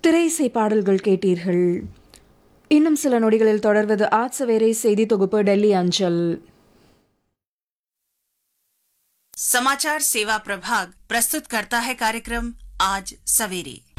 திரையிசை பாடல்கள் கேட்டீர்கள். இன்னும் சில நொடிகளில் தொடர்வது ஆஜ் சவேரே செய்தி தொகுப்பு டெல்லி அஞ்சல். समाचार सेवा प्रभाग प्रस्तुत करता है कार्यक्रम आज सवेरे।